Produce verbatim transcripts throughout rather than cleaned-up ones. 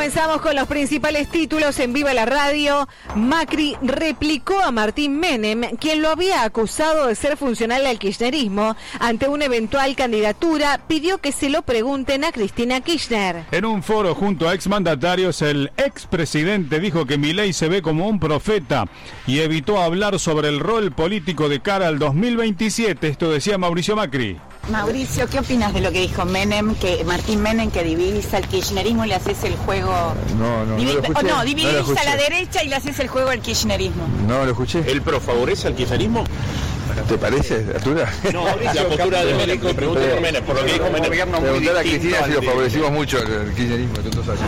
Comenzamos con los principales títulos en Viva la Radio. Macri replicó a Martín Menem, quien lo había acusado de ser funcional al kirchnerismo. Ante una eventual candidatura, pidió que se lo pregunten a Cristina Kirchner. En un foro junto a exmandatarios, el expresidente dijo que Milei se ve como un profeta y evitó hablar sobre el rol político de cara al dos mil veintisiete. Esto decía Mauricio Macri. Mauricio, ¿qué opinas de lo que dijo Menem, que Martín Menem, que dividís al kirchnerismo y le haces el juego? No, no, Divi- no lo escuché. oh, no, dividís no lo a la derecha y le haces el juego al kirchnerismo. No lo escuché. ¿Él pro favorece al kirchnerismo? ¿Te parece, Arturo? No, la postura de Menem, le pregunto por Menem, por lo que dijo Menem. Preguntar a Cristina si lo favorecimos mucho al kirchnerismo. Entonces,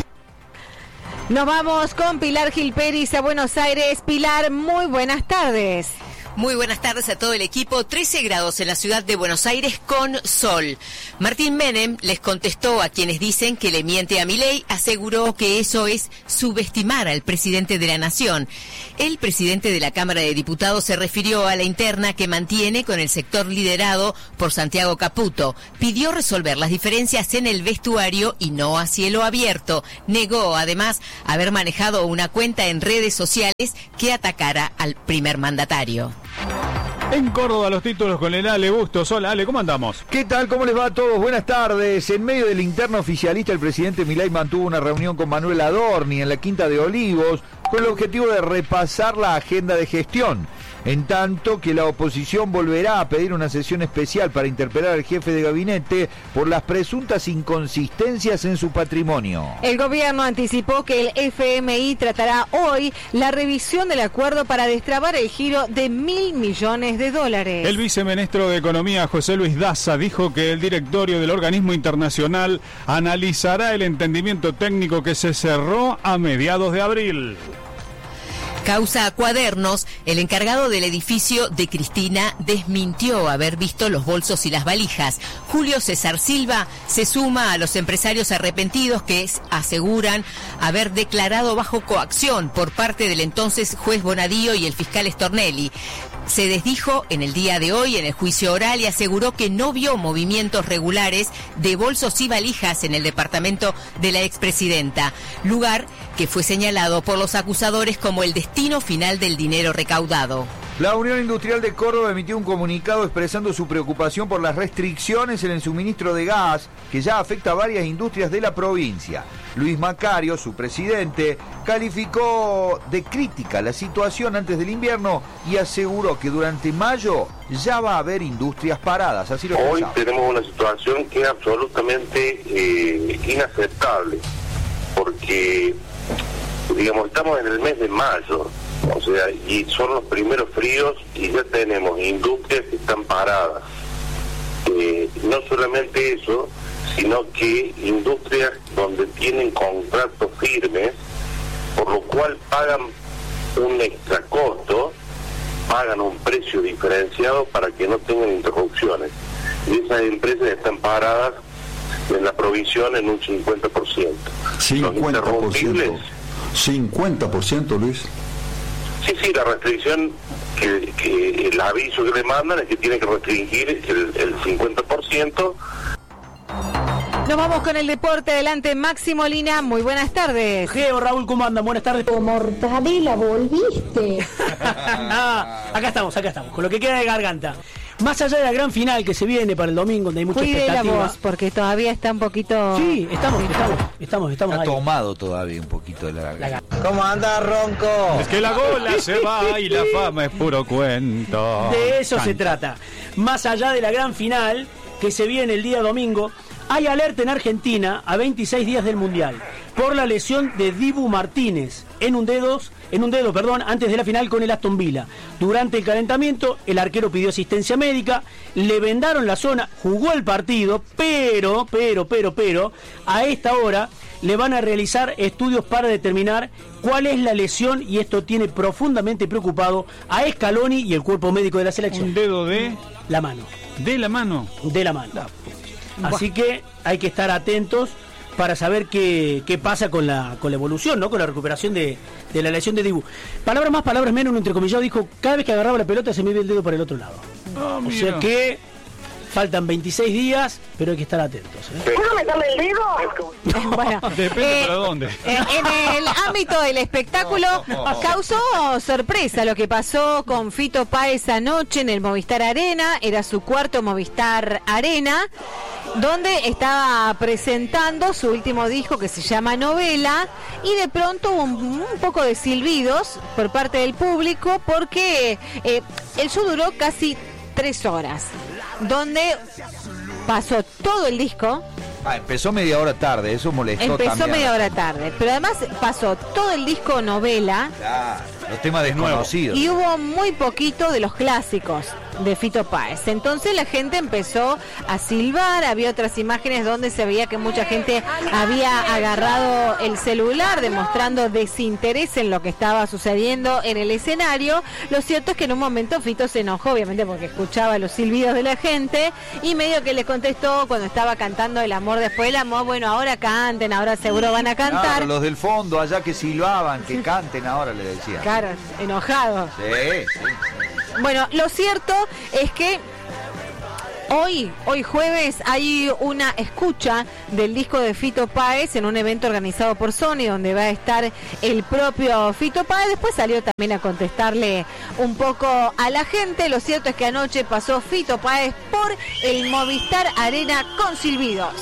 Nos vamos con Pilar Gilperis a Buenos Aires. Pilar, muy buenas tardes. Muy buenas tardes a todo el equipo. trece grados en la ciudad de Buenos Aires con sol. Martín Menem les contestó a quienes dicen que le miente a Milei, aseguró que eso es subestimar al presidente de la nación. El presidente de la Cámara de Diputados se refirió a la interna que mantiene con el sector liderado por Santiago Caputo. Pidió resolver las diferencias en el vestuario y no a cielo abierto. Negó además haber manejado una cuenta en redes sociales que atacara al primer mandatario. En Córdoba los títulos con el Ale Bustos. Hola Ale, ¿cómo andamos? ¿qué tal? ¿Cómo les va a todos? Buenas tardes. En medio del interno oficialista, el presidente Milei mantuvo una reunión con Manuel Adorni en la Quinta de Olivos con el objetivo de repasar la agenda de gestión. En tanto que la oposición volverá a pedir una sesión especial para interpelar al jefe de gabinete por las presuntas inconsistencias en su patrimonio. El gobierno anticipó que el F M I tratará hoy la revisión del acuerdo para destrabar el giro de mil millones de dólares. El viceministro de Economía, José Luis Daza, dijo que el directorio del organismo internacional analizará el entendimiento técnico que se cerró a mediados de abril. Causa Cuadernos, el encargado del edificio de Cristina desmintió haber visto los bolsos y las valijas. Julio César Silva se suma a los empresarios arrepentidos que aseguran haber declarado bajo coacción por parte del entonces juez Bonadío y el fiscal Stornelli. Se desdijo en el día de hoy en el juicio oral y aseguró que no vio movimientos regulares de bolsos y valijas en el departamento de la expresidenta, lugar que fue señalado por los acusadores como el destino final del dinero recaudado. La Unión Industrial de Córdoba emitió un comunicado expresando su preocupación por las restricciones en el suministro de gas que ya afecta a varias industrias de la provincia. Luis Macario, su presidente, calificó de crítica la situación antes del invierno y aseguró que durante mayo ya va a haber industrias paradas. Así lo Hoy pensaba. tenemos una situación que es absolutamente eh, inaceptable, porque, digamos, estamos en el mes de mayo. O sea, y son los primeros fríos y ya tenemos industrias que están paradas. Eh, no solamente eso, sino que industrias donde tienen contratos firmes, por lo cual pagan un extra costo, pagan un precio diferenciado para que no tengan interrupciones. Y esas empresas están paradas en la provisión en un cincuenta por ciento. cincuenta por ciento. cincuenta por ciento, Luis. Sí, sí, la restricción, que, que el aviso que le mandan es que tiene que restringir el, el cincuenta por ciento. Nos vamos con el deporte. Adelante, Máximo Lina. Muy buenas tardes. Geo, Raúl, ¿cómo andan? Buenas tardes. Mortadela, volviste. ah, acá estamos, acá estamos, con lo que queda de garganta. Más allá de la gran final que se viene para el domingo, donde hay mucha Cuide expectativa. la voz, porque todavía está un poquito... Sí, estamos, estamos, estamos, estamos Está ahí. tomado todavía un poquito de la garganta. ¿Cómo anda, Ronco? Es que la gola se va y la fama es puro cuento. De eso Canta. se trata. Más allá de la gran final que se viene el día domingo, hay alerta en Argentina a veintiséis días del Mundial por la lesión de Dibu Martínez en un dedo, en un dedo, perdón, antes de la final con el Aston Villa. Durante el calentamiento, el arquero pidió asistencia médica, le vendaron la zona, jugó el partido, pero, pero, pero, pero, a esta hora le van a realizar estudios para determinar cuál es la lesión y esto tiene profundamente preocupado a Scaloni y el cuerpo médico de la selección. Un dedo de... La mano. ¿De la mano? De la mano. Así que hay que estar atentos para saber qué, qué pasa con la con la evolución, ¿no? Con la recuperación de, de la lesión de Dibu. Palabras más, palabras menos, un entrecomillado dijo, cada vez que agarraba la pelota se me iba el dedo para el otro lado. Oh, o sea que Faltan veintiséis días, pero hay que estar atentos. ¿eh? ¿Puedo meterle el dedo? Bueno, Depende eh, para dónde. eh, en el ámbito del espectáculo causó sorpresa lo que pasó con Fito Páez anoche en el Movistar Arena. Era su cuarto Movistar Arena, donde estaba presentando su último disco que se llama Novela, y de pronto hubo un, un poco de silbidos por parte del público porque eh, el show duró casi tres horas, donde pasó todo el disco. Ah, empezó media hora tarde, eso molestó Empezó también. media hora tarde, pero además pasó todo el disco Novela. Claro, los temas desconocidos. Y hubo muy poquito de los clásicos de Fito Páez. Entonces la gente empezó a silbar. Había otras imágenes donde se veía que mucha gente había agarrado el celular, demostrando desinterés en lo que estaba sucediendo en el escenario. Lo cierto es que en un momento Fito se enojó, obviamente porque escuchaba los silbidos de la gente, y medio que les contestó cuando estaba cantando El amor después del amor: bueno, ahora canten, ahora seguro van a cantar. Claro, los del fondo allá que silbaban, que canten ahora, le decía. Claro, enojado. Sí, sí. Bueno, lo cierto es que hoy, hoy jueves, hay una escucha del disco de Fito Páez en un evento organizado por Sony, donde va a estar el propio Fito Páez. Después salió también a contestarle un poco a la gente. Lo cierto es que anoche pasó Fito Páez por el Movistar Arena con silbidos.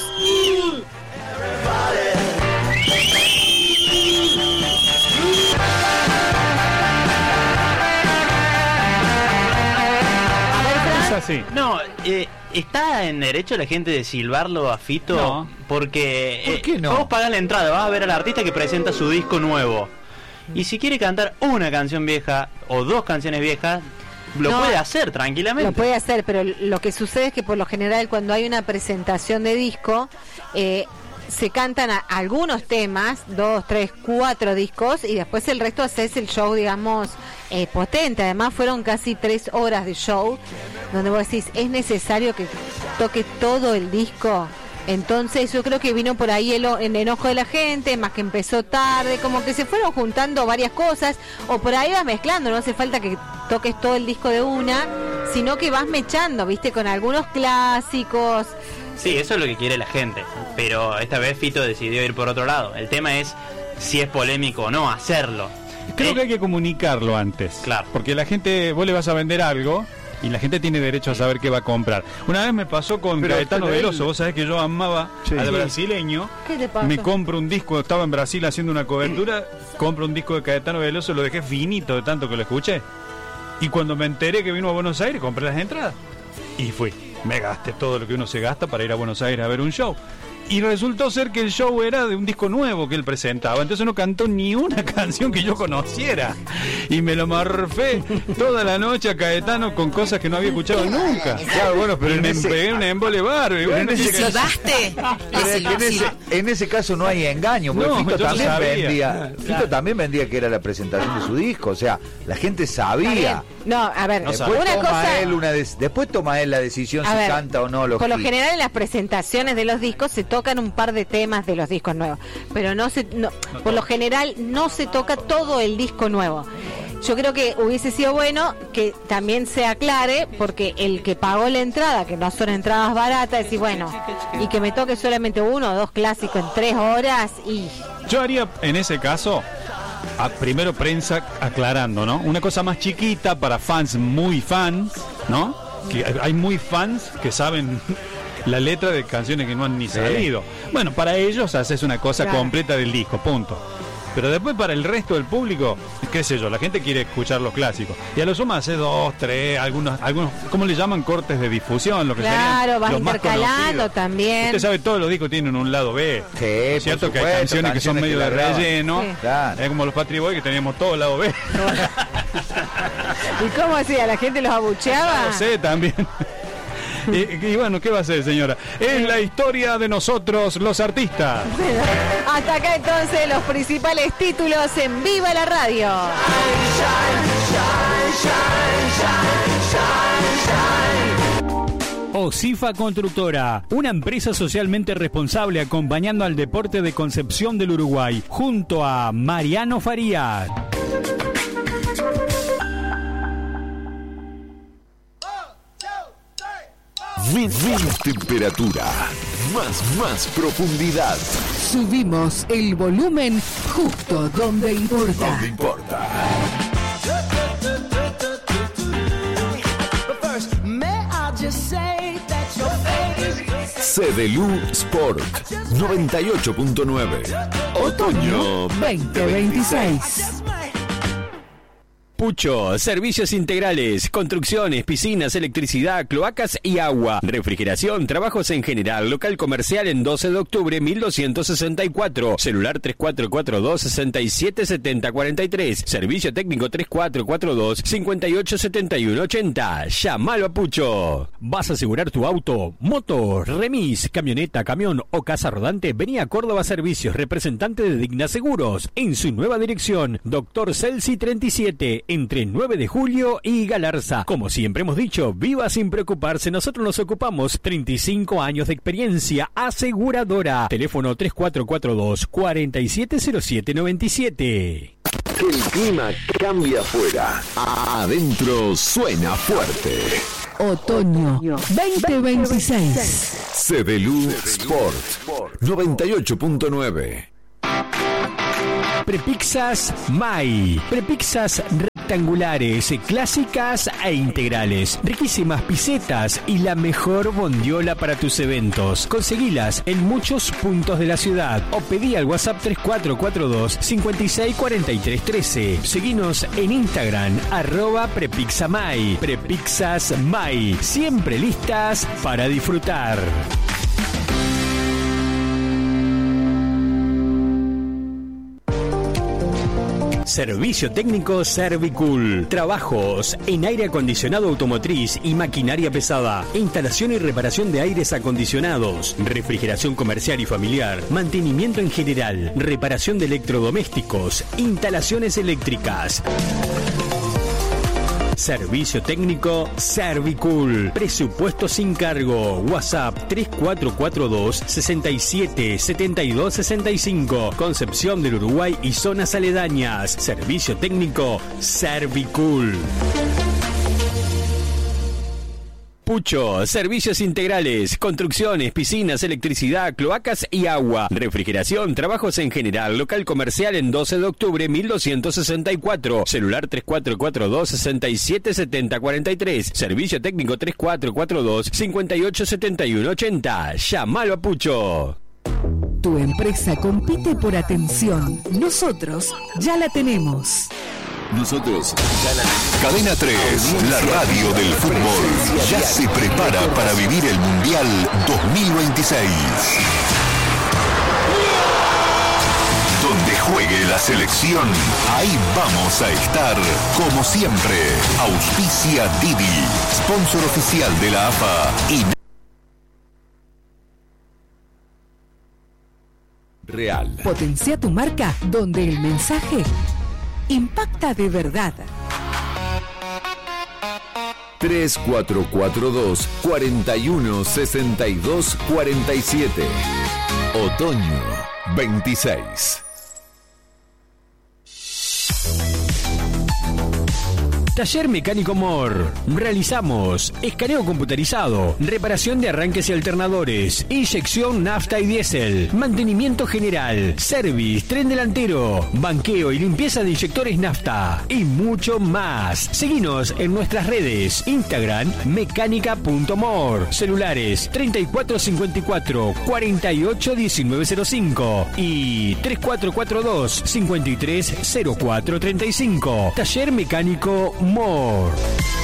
Así. No, eh, ¿está en derecho la gente de silbarlo a Fito? No. Porque ¿Por qué no? vos pagás la entrada, vas a ver al artista que presenta su disco nuevo. Y si quiere cantar una canción vieja o dos canciones viejas, lo No, puede hacer tranquilamente. Lo puede hacer, pero lo que sucede es que por lo general cuando hay una presentación de disco, eh, se cantan a, algunos temas, dos, tres, cuatro discos, y después el resto haces el show, digamos, eh, potente. Además fueron casi tres horas de show, donde vos decís, ¿es necesario que toque todo el disco? Entonces yo creo que vino por ahí el, el enojo de la gente, más que empezó tarde, como que se fueron juntando varias cosas, o por ahí vas mezclando, no hace falta que toques todo el disco de una, sino que vas mechando, viste, con algunos clásicos. Sí, eso es lo que quiere la gente, pero esta vez Fito decidió ir por otro lado. El tema es si es polémico o no hacerlo. Creo eh, que hay que comunicarlo antes. Claro. Porque la gente, vos le vas a vender algo y la gente tiene derecho a saber qué va a comprar. Una vez me pasó con Pero, Caetano pero él- Veloso. Vos sabés que yo amaba Sí. al brasileño. ¿Qué te pasa? Me compro un disco, estaba en Brasil haciendo una cobertura, compro un disco de Caetano Veloso, lo dejé finito de tanto que lo escuché. Y cuando me enteré que vino a Buenos Aires, compré las entradas y fui. Me gasté todo lo que uno se gasta para ir a Buenos Aires a ver un show. Y resultó ser que el show era de un disco nuevo que él presentaba. Entonces no cantó ni una canción que yo conociera. Y me lo marfé toda la noche a Caetano con cosas que no había escuchado nunca. Claro, bueno, pero Y en me ese- pegué un embole bárbaro. Y Pero bueno, en ese dije, ¿Silbaste? Pero es que en, ese, en ese caso no hay engaño, porque No, Fito yo lo también sabía. vendía, Fito también vendía que era la presentación de su disco, o sea, la gente Está sabía. bien. No, a ver, No Después una toma cosa. él una des- después toma él la decisión A si ver, canta o no los por lo hits. general en las presentaciones de los discos se tocan un par de temas de los discos nuevos, pero no se, no, por lo general no se toca todo el disco nuevo. Yo creo que hubiese sido bueno que también se aclare, porque el que pagó la entrada, que no son entradas baratas, decir, bueno, y que me toque solamente uno o dos clásicos en tres horas, y Yo haría en ese caso, a primero prensa aclarando, ¿no? Una cosa más chiquita para fans muy fans, ¿no? Que hay muy fans que saben la letra de canciones que no han ni salido. Bueno, para ellos haces una cosa Claro. completa del disco, punto. Pero después para el resto del público, qué sé yo, la gente quiere escuchar los clásicos. Y a lo sumo hace dos, tres, algunos, algunos, ¿cómo le llaman? Cortes de difusión, lo que claro, serían vas los más intercalando conocidos. también. Usted sabe, todos los discos tienen un lado B. Sí, Es por cierto que hay supuesto, canciones que son canciones medio que de la graban. relleno. Sí. Claro. Es como los Patri Boys que teníamos todo el lado B. ¿Y cómo hacía? ¿La gente los abucheaba? No sé, también. Y, y bueno, ¿qué va a hacer, señora? Es la historia de nosotros, los artistas. Hasta acá entonces los principales títulos en Viva la Radio. Osifa Constructora, una empresa socialmente responsable acompañando al deporte de Concepción del Uruguay, junto a Mariano Farías. Menos temperatura, más, más profundidad. Subimos el volumen justo donde importa. Donde importa. Cedelu Sport noventa y ocho punto nueve. Otoño veinte veintiséis. Pucho, servicios integrales, construcciones, piscinas, electricidad, cloacas y agua, refrigeración, trabajos en general, local comercial en doce de octubre mil doscientos sesenta y cuatro, celular tres cuatro cuatro dos, seis siete siete cero cuatro tres, servicio técnico tres cuatro cuatro dos, cinco ocho siete uno ocho cero, llámalo a Pucho. ¿Vas a asegurar tu auto, moto, remis, camioneta, camión o casa rodante? Vení a Córdoba Servicios, representante de Digna Seguros, en su nueva dirección, Doctor Celsi treinta y siete, entre nueve de julio y Galarza. Como siempre hemos dicho, viva sin preocuparse, nosotros nos ocupamos. Treinta y cinco años de experiencia aseguradora. Teléfono tres cuatro cuatro dos, cuatro siete cero siete nueve siete. Que el clima cambia afuera. Adentro suena fuerte. Otoño veinte veintiséis. Cedelu Sport noventa y ocho punto nueve. Prepizzas Mai. Prepizzas rectangulares, clásicas e integrales. Riquísimas pisetas y la mejor bondiola para tus eventos. Conseguilas en muchos puntos de la ciudad o pedí al WhatsApp tres cuatro cuatro dos, cinco seis cuatro tres uno tres. Seguinos en Instagram, arroba Prepizzamai. Prepizzas Mai. Siempre listas para disfrutar. Servicio técnico Servicool. Trabajos en aire acondicionado automotriz y maquinaria pesada. Instalación y reparación de aires acondicionados. Refrigeración comercial y familiar. Mantenimiento en general. Reparación de electrodomésticos. Instalaciones eléctricas. Servicio técnico Servicool. Presupuesto sin cargo. WhatsApp tres cuatro cuatro dos, seis siete siete dos seis cinco. Concepción del Uruguay y zonas aledañas. Servicio técnico Servicool. Pucho, servicios integrales, construcciones, piscinas, electricidad, cloacas y agua, refrigeración, trabajos en general, local comercial en doce de octubre mil doscientos sesenta y cuatro, celular tres cuatro cuatro dos, seis siete siete cero cuatro tres, servicio técnico tres cuatro cuatro dos, cinco ocho siete uno ocho cero, llámalo a Pucho. Tu empresa compite por atención, nosotros ya la tenemos. Nosotros ya la... Cadena tres, la radio del fútbol, ya se prepara para vivir el Mundial dos mil veintiséis. Donde juegue la selección, ahí vamos a estar, como siempre. Auspicia Didi, sponsor oficial de la A F A y... Real. Potencia tu marca donde el mensaje impacta de verdad. tres cuatro cuatro dos, cuatro uno seis dos cuatro siete. Otoño veintiséis. Taller Mecánico Mor. Realizamos escaneo computarizado, reparación de arranques y alternadores, inyección nafta y diésel, mantenimiento general, service, tren delantero, banqueo y limpieza de inyectores nafta y mucho más. Seguinos en nuestras redes, Instagram mecánica punto mor, celulares treinta y cuatro cincuenta y cuatro, cuarenta y ocho diecinueve cero cinco y tres cuatro cuatro dos, cincuenta y tres cero cuatro treinta y cinco. Taller Mecánico More.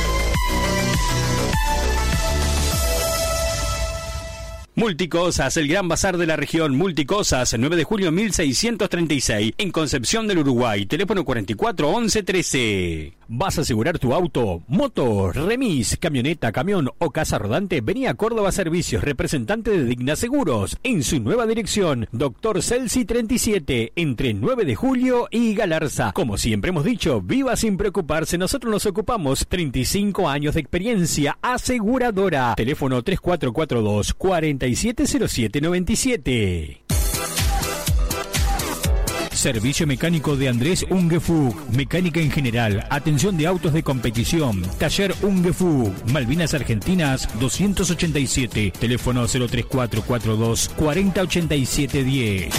Multicosas, el gran bazar de la región. Multicosas, nueve de julio mil seiscientos treinta y seis, en Concepción del Uruguay. Teléfono cuarenta y cuatro once trece. ¿Vas a asegurar tu auto, moto, remis, camioneta, camión o casa rodante? Vení a Córdoba Servicios, representante de Digna Seguros, en su nueva dirección, Doctor Celsi treinta y siete, entre nueve de julio y Galarza. Como siempre hemos dicho, viva sin preocuparse, nosotros nos ocupamos. Treinta y cinco años de experiencia aseguradora. Teléfono tres cuatro cuatro dos, cuatro siete cero siete nueve siete. Servicio mecánico de Andrés Ungefug. Mecánica en general. Atención de autos de competición. Taller Ungefug. Malvinas Argentinas doscientos ochenta y siete. Teléfono cero tres cuatro cuatro dos cuarenta ochenta y siete diez.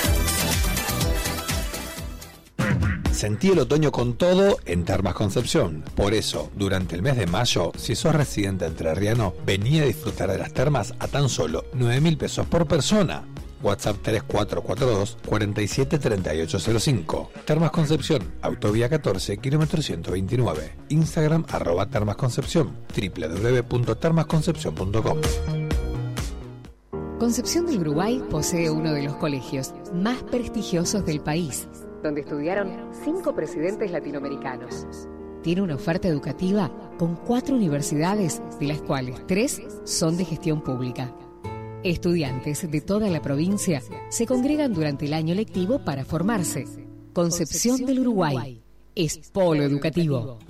Sentí el otoño con todo en Termas Concepción. Por eso, durante el mes de mayo, si sos residente entrerriano, vení a disfrutar de las termas a tan solo nueve mil pesos por persona. WhatsApp tres cuatro cuatro dos cuatro siete tres ocho cero cinco. Termas Concepción, Autovía catorce, kilómetro ciento veintinueve. Instagram arroba Termas Concepción, doble u doble u doble u punto termas concepción punto com. Concepción del Uruguay posee uno de los colegios más prestigiosos del país, donde estudiaron cinco presidentes latinoamericanos. Tiene una oferta educativa con cuatro universidades, de las cuales tres son de gestión pública. Estudiantes de toda la provincia se congregan durante el año lectivo para formarse. Concepción del Uruguay es polo educativo.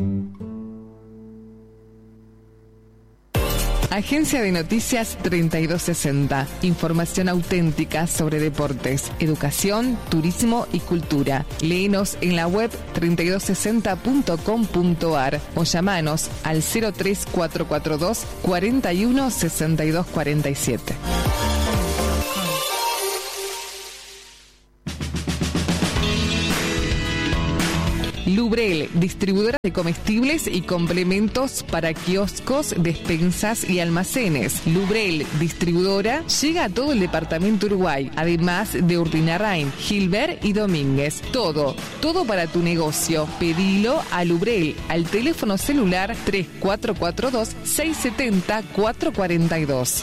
Agencia de Noticias treinta y dos sesenta. Información auténtica sobre deportes, educación, turismo y cultura. Léenos en la web treinta y dos sesenta punto com punto ar o llamanos al cero tres cuatro cuatro dos cuarenta y uno sesenta y dos cuarenta y siete. Lubrel, distribuidora de comestibles y complementos para kioscos, despensas y almacenes. Lubrel, distribuidora, llega a todo el departamento Uruguay, además de Urdinarrain, Gilbert y Domínguez. Todo, todo para tu negocio. Pedilo a Lubrel, al teléfono celular tres cuatro cuatro dos seis siete cero cuatro cuatro dos.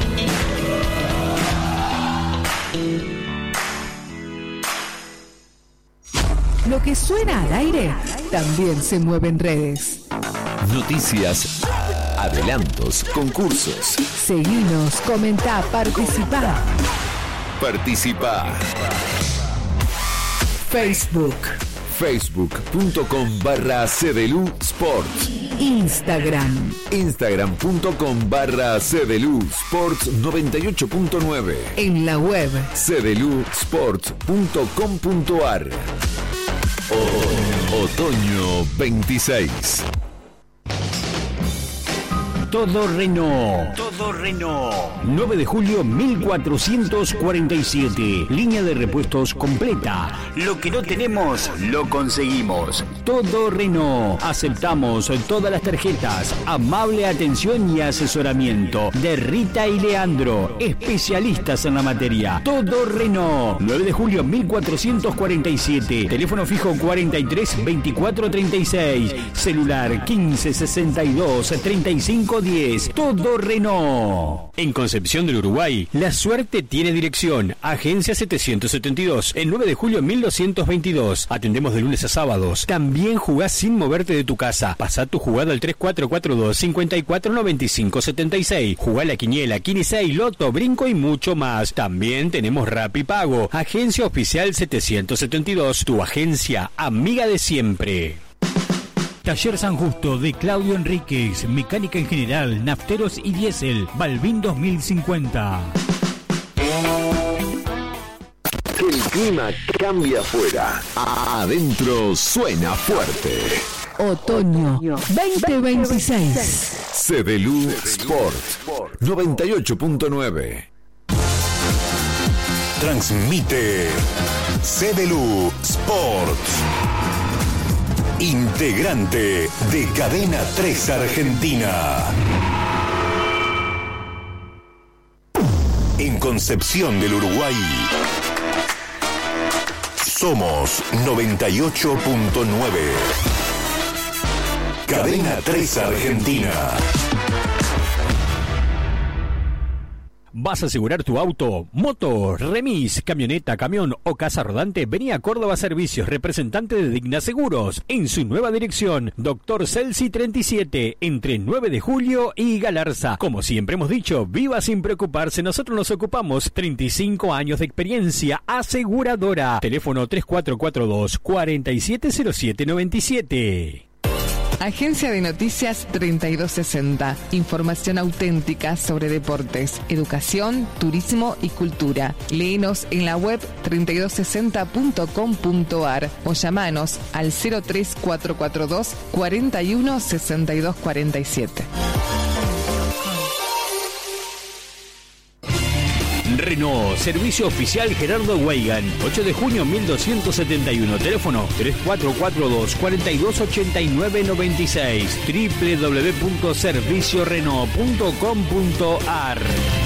Lo que suena al aire también se mueve en redes. Noticias, adelantos, concursos. Seguinos, comentá, participá. Participa. Facebook. Facebook.com barra Cedelu Sports. Instagram. Instagram.com barra Cedelu Sports noventa y ocho punto nueve. En la web cedelu sports punto com punto ar. O- Otoño veintiséis. Todo Renault. Todo Renault. nueve de julio mil cuatrocientos cuarenta y siete. Línea de repuestos completa. Lo que no tenemos, lo conseguimos. Todo Renault. Aceptamos todas las tarjetas. Amable atención y asesoramiento. De Rita y Leandro. Especialistas en la materia. Todo Renault. nueve de julio mil cuatrocientos cuarenta y siete. Teléfono fijo cuarenta y tres veinticuatro treinta y seis. Celular quince sesenta y dos treinta y cinco diez. Todo Renault. En Concepción del Uruguay, la suerte tiene dirección. Agencia setecientos setenta y dos. El nueve de julio mil doscientos veintidós. Atendemos de lunes a sábados. También jugás sin moverte de tu casa. Pasá tu jugada al tres cuatro cuatro dos cinco cuatro nueve cinco siete seis. Jugá la quiniela, quince, loto, brinco y mucho más. También tenemos Rapipago. Agencia oficial setecientos setenta y dos. Tu agencia amiga de siempre. Taller San Justo de Claudio Enríquez, mecánica en general, nafteros y diésel, Balbín dos mil cincuenta. El clima cambia afuera. Adentro suena fuerte. Otoño veinte veintiséis. Cedelu Sport noventa y ocho punto nueve. Transmite Cedelu Sports. Integrante de Cadena tres Argentina. En Concepción del Uruguay somos noventa y ocho punto nueve. Cadena tres Argentina. ¿Vas a asegurar tu auto, moto, remis, camioneta, camión o casa rodante? Vení a Córdoba Servicios, representante de Digna Seguros, en su nueva dirección, Doctor Celsi treinta y siete, entre nueve de julio y Galarza. Como siempre hemos dicho, viva sin preocuparse, nosotros nos ocupamos. treinta y cinco años de experiencia aseguradora. Teléfono tres cuatro cuatro dos cuarenta y siete cero siete noventa y siete. Agencia de Noticias treinta y dos sesenta. Información auténtica sobre deportes, educación, turismo y cultura. Léenos en la web treinta y dos sesenta punto com punto ar o llamanos al cero tres cuatro cuatro dos, cuarenta y uno, sesenta y dos cuarenta y siete. Renault, servicio oficial Gerardo Weigan, ocho de junio mil doscientos setenta y uno, teléfono tres cuatro cuatro dos, cuatro dos ocho nueve nueve seis, doble u doble u doble u punto servicio renault punto com punto ar.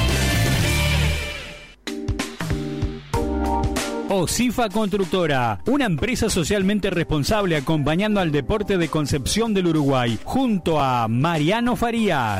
Osifa Constructora, una empresa socialmente responsable acompañando al deporte de Concepción del Uruguay, junto a Mariano Farías.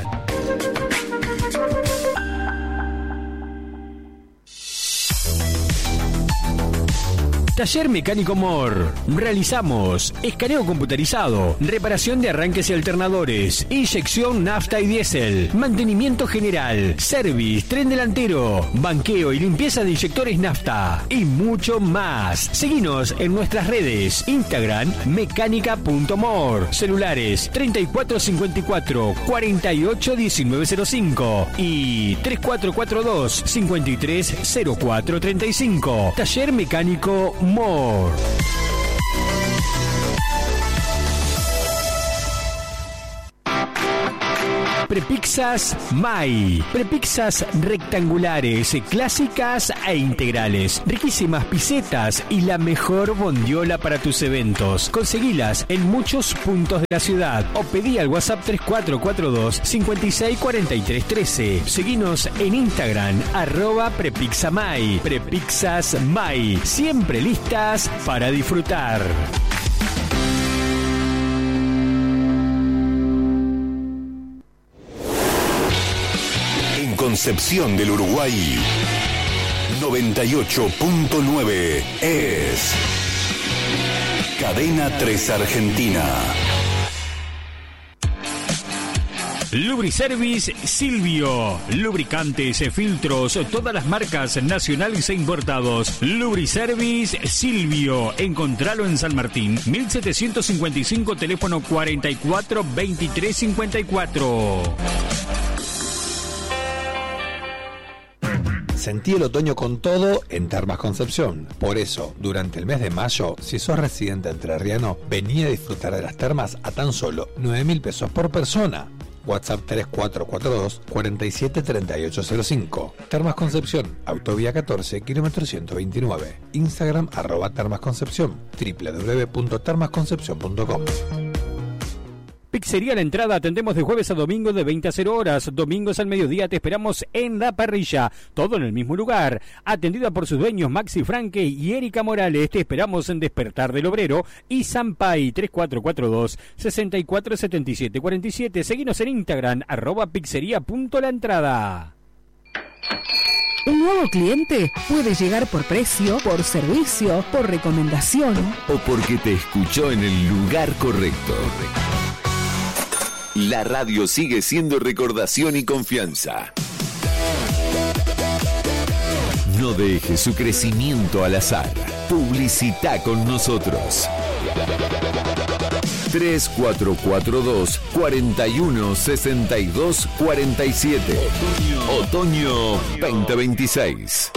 Taller Mecánico Mor. Realizamos escaneo computarizado, reparación de arranques y alternadores, inyección nafta y diésel, mantenimiento general, service, tren delantero, banqueo y limpieza de inyectores nafta y mucho más. Seguinos en nuestras redes, Instagram mecánica punto mor, celulares treinta y cuatro cincuenta y cuatro, cuarenta y ocho diecinueve cero cinco y tres cuatro cuatro dos, cincuenta y tres cero cuatro treinta y cinco. Taller Mecánico Mor. Prepizzas Mai. Prepizzas rectangulares, clásicas e integrales. Riquísimas pisetas y la mejor bondiola para tus eventos. Conseguilas en muchos puntos de la ciudad o pedí al WhatsApp tres cuatro cuatro dos, cincuenta y seis cuarenta y tres trece. Seguinos en Instagram, arroba Prepizza Mai. Prepizzas Mai. Siempre listas para disfrutar. Concepción del Uruguay, noventa y ocho punto nueve es Cadena tres Argentina. Lubriservice Silvio. Lubricantes, filtros, todas las marcas nacionales e importados. Lubriservice Silvio. Encontralo en San Martín, mil setecientos cincuenta y cinco, teléfono cuarenta y cuatro veintitrés cincuenta y cuatro. Sentí el otoño con todo en Termas Concepción. Por eso, durante el mes de mayo, si sos residente entrerriano, vení a disfrutar de las termas a tan solo nueve mil pesos por persona. WhatsApp tres cuatro cuatro dos, cuarenta y siete treinta y ocho cero cinco. Termas Concepción, Autovía catorce, kilómetro ciento veintinueve. Instagram, arroba Termas Concepción, doble u doble u doble u punto termas concepción punto com. Pizzería La Entrada, atendemos de jueves a domingo de veinte a cero horas, domingos al mediodía te esperamos en La Parrilla, todo en el mismo lugar, atendida por sus dueños Maxi Franque y Erika Morales. Te esperamos en Despertar del Obrero y Sampay, tres cuatro cuatro dos, sesenta y cuatro setenta y siete cuarenta y siete. Seguinos en Instagram, arroba pizzería punto la entrada. Un nuevo cliente puede llegar por precio, por servicio, por recomendación o porque te escuchó en el lugar correcto. La radio sigue siendo recordación y confianza. No deje su crecimiento al azar. Publicita con nosotros. tres cuatro cuatro dos, cuarenta y uno, sesenta y dos cuarenta y siete. Otoño veinte veintiséis.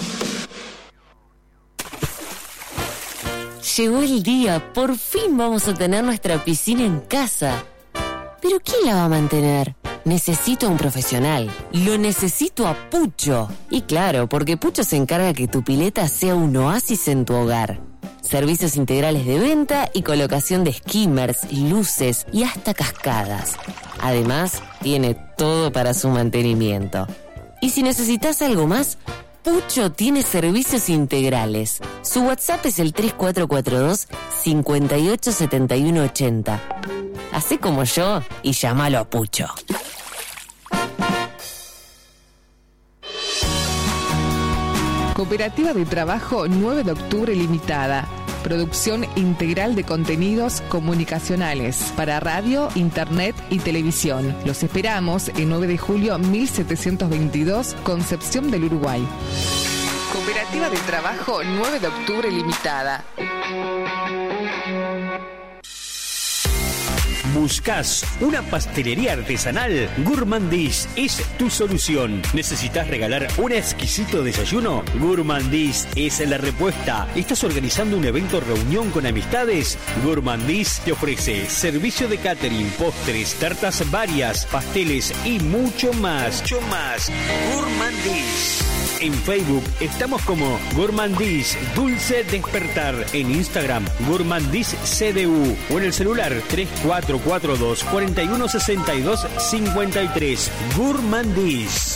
Llegó el día, por fin vamos a tener nuestra piscina en casa. ¿Pero quién la va a mantener? Necesito a un profesional. Lo necesito a Pucho. Y claro, porque Pucho se encarga que tu pileta sea un oasis en tu hogar. Servicios integrales de venta y colocación de skimmers, luces y hasta cascadas. Además, tiene todo para su mantenimiento. Y si necesitas algo más, Pucho tiene servicios integrales. Su WhatsApp es el tres cuatro cuatro dos, cincuenta y ocho setenta y uno ochenta. Hacé como yo y llámalo a Pucho. Cooperativa de Trabajo nueve de octubre Limitada. Producción integral de contenidos comunicacionales para radio, internet y televisión. Los esperamos en nueve de julio mil setecientos veintidós, Concepción del Uruguay. Cooperativa de Trabajo nueve de octubre Limitada. ¿Buscas una pastelería artesanal? Gourmandis es tu solución. ¿Necesitas regalar un exquisito desayuno? Gourmandis es la respuesta. ¿Estás organizando un evento reunión con amistades? Gourmandis te ofrece servicio de catering, postres, tartas varias, pasteles y mucho más. Mucho más. Gourmandis. En Facebook estamos como Gourmandis Dulce Despertar. En Instagram, Gourmandis C D U. O en el celular tres cuatro cuatro dos, cuatro uno seis dos, cinco tres. Gourmandis.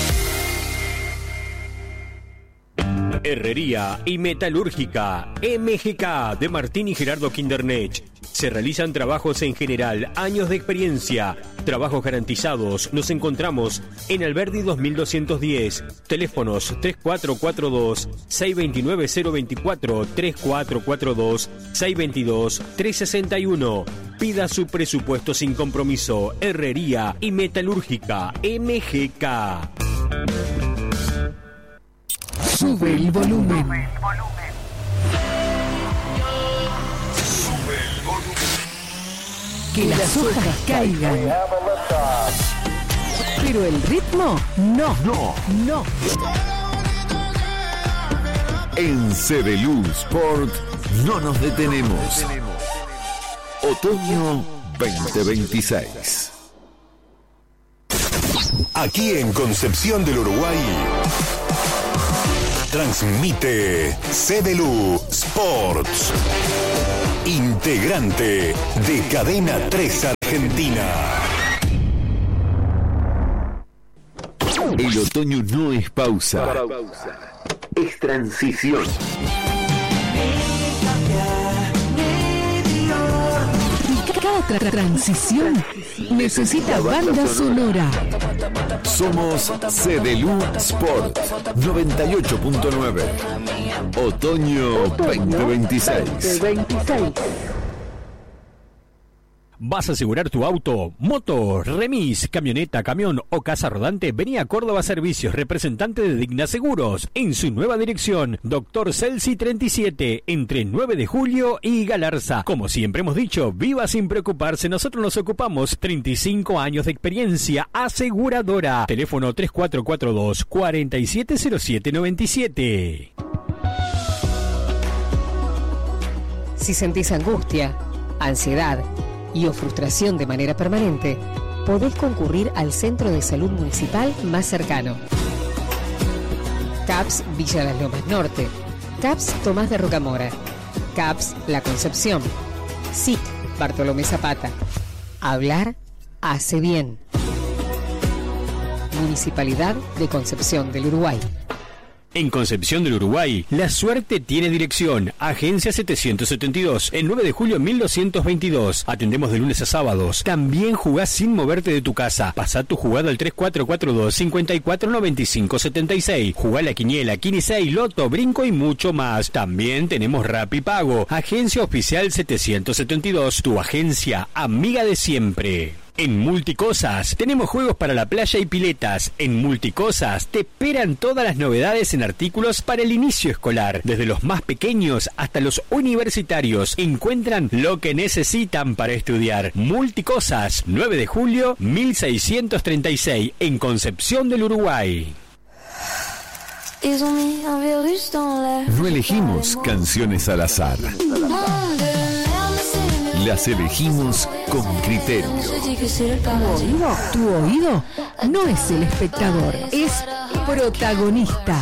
Herrería y Metalúrgica M G K de Martín y Gerardo Kindernech. Se realizan trabajos en general, años de experiencia, trabajos garantizados. Nos encontramos en Alberdi dos mil doscientos diez. Teléfonos tres cuatro cuatro dos, seis dos nueve cero dos cuatro, tres cuatro cuatro dos, seis dos dos, tres seis uno. Pida su presupuesto sin compromiso. Herrería y Metalúrgica M G K. Sube el volumen. Que las hojas caigan. Pero el ritmo, no. No. No. En Cebelú Sport no nos detenemos. Otoño veinte veintiséis. Aquí en Concepción del Uruguay transmite Cebelú Sports, integrante de Cadena tres Argentina. El otoño no es pausa, es transición. Cada tra- transición necesita banda sonora. Somos Cebelú Sport noventa y ocho punto nueve. Otoño veinte veintiséis. ¿Vas a asegurar tu auto, moto, remis, camioneta, camión o casa rodante? Vení a Córdoba Servicios, representante de Digna Seguros, en su nueva dirección, Doctor Celsi treinta y siete, entre nueve de julio y Galarza. Como siempre hemos dicho, viva sin preocuparse, nosotros nos ocupamos. treinta y cinco años de experiencia aseguradora. Teléfono tres cuatro cuatro dos, cuatro siete cero siete nueve siete. Si sentís angustia, ansiedad y o frustración de manera permanente, podés concurrir al Centro de Salud Municipal más cercano. C A P S Villa Las Lomas Norte, C A P S Tomás de Rocamora, C A P S La Concepción, S I C Bartolomé Zapata. Hablar hace bien. Municipalidad de Concepción del Uruguay. En Concepción del Uruguay, la suerte tiene dirección. Agencia setecientos setenta y dos, el nueve de julio mil doscientos veintidós. Atendemos de lunes a sábados. También jugás sin moverte de tu casa. Pasá tu jugada al tres cuatro cuatro dos, cinco cuatro nueve cinco siete seis. Jugá la quiniela, quince, loto, brinco y mucho más. También tenemos Rapipago. Agencia oficial setecientos setenta y dos, tu agencia amiga de siempre. En Multicosas tenemos juegos para la playa y piletas. En Multicosas te esperan todas las novedades en artículos para el inicio escolar. Desde los más pequeños hasta los universitarios encuentran lo que necesitan para estudiar. Multicosas, nueve de julio mil seiscientos treinta y seis, en Concepción del Uruguay. No elegimos canciones al azar. Las elegimos con criterio. Tu oído, tu oído no es el espectador, es protagonista.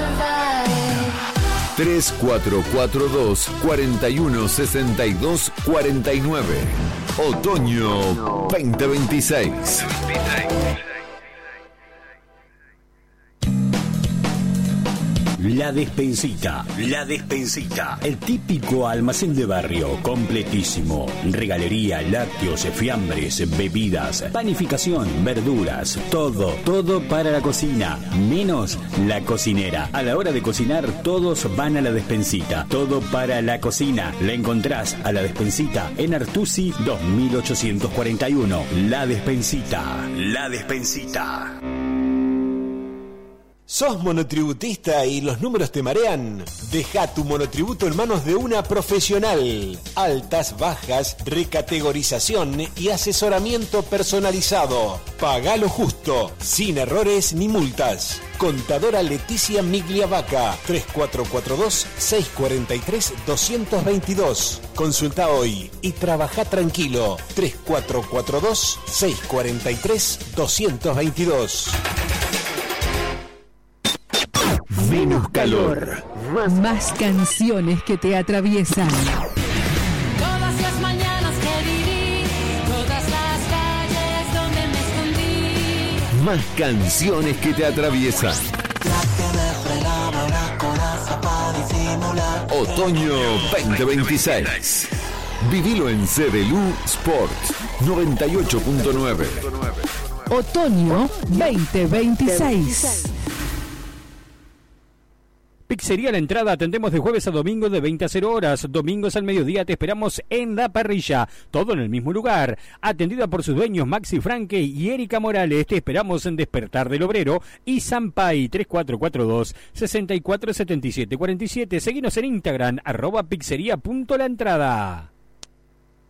tres cuatro cuatro dos, cuatro uno seis dos, cuatro nueve. Otoño veinte veintiséis. La Despensita, La Despensita, el típico almacén de barrio, completísimo. Regalería, lácteos, fiambres, bebidas, panificación, verduras, todo, todo para la cocina, menos la cocinera. A la hora de cocinar, todos van a La Despensita. Todo para la cocina. La encontrás a La Despensita en Artusi dos mil ochocientos cuarenta y uno. La Despensita, La Despensita. ¿Sos monotributista y los números te marean? Deja tu monotributo en manos de una profesional. Altas, bajas, recategorización y asesoramiento personalizado. Pagá lo justo, sin errores ni multas. Contadora Leticia Migliavaca, tres cuatro cuatro dos, seis cuatro tres, dos dos dos. Consulta hoy y trabajá tranquilo. tres cuatro cuatro dos, seis cuatro tres, dos dos dos. Menos calor. Más canciones que te atraviesan. Todas las mañanas que viví, todas las calles donde me escondí. Más canciones que te atraviesan. Otoño veinte veintiséis. Vivilo en C D L U Sport noventa y ocho punto nueve. Otoño veinte veintiséis. Pizzería La Entrada, atendemos de jueves a domingo de veinte a cero horas, domingos al mediodía te esperamos en la parrilla, todo en el mismo lugar, atendida por sus dueños Maxi Franque y Erika Morales. Te esperamos en Despertar del Obrero y Sampay, tres cuatro cuatro dos, seis cuatro siete siete cuatro siete. Seguinos en Instagram, arroba pizzería punto la entrada.